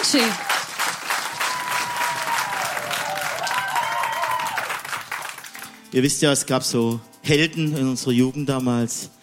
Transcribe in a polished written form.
Dankeschön. Ihr wisst ja, es gab so Helden in unserer Jugend damals.